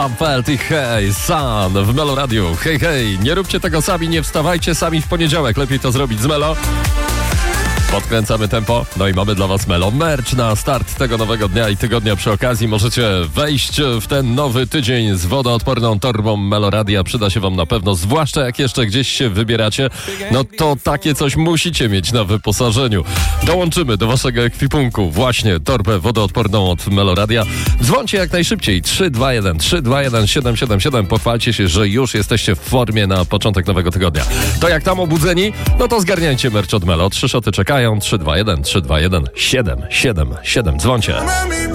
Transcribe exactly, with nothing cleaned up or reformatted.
Felt i hej, Sun w Melo Radiu. Hej, hej, nie róbcie tego sami, nie wstawajcie sami w poniedziałek. Lepiej to zrobić z Melo. Podkręcamy tempo, no i mamy dla was Melo Merch na start tego nowego dnia i tygodnia. Przy okazji możecie wejść w ten nowy tydzień z wodoodporną torbą Melo Radia. Przyda się wam na pewno, zwłaszcza jak jeszcze gdzieś się wybieracie, no to takie coś musicie mieć na wyposażeniu. Dołączymy do waszego ekwipunku właśnie torbę wodoodporną od Melo Radia. Dzwońcie jak najszybciej, trzy dwa jeden trzy dwa jeden siedem siedem siedem. Pochwalcie się, że już jesteście w formie na początek nowego tygodnia. To jak tam obudzeni? No to zgarniajcie merch od Melo. Trzy szoty czekają. trzy dwa jeden trzy dwa jeden siedem siedem siedem. Dzwońcie.